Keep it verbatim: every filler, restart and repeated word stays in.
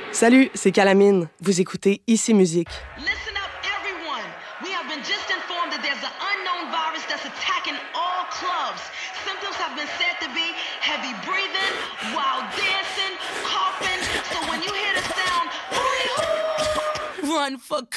Salut, c'est Calamine. Vous écoutez Ici Musique. Listen up, everyone. We have been just informed that there's an unknown virus that's attacking all clubs. Symptoms have been said to be heavy breathing, wild dancing, coughing. So when you hear the sound, hooty hoo, run for